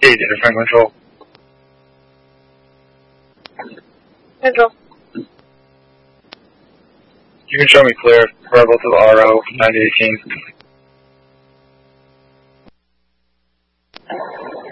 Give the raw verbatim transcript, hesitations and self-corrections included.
eight, interfront control. Control. You can show me clear. Rebel to the R O, ninety eighteen.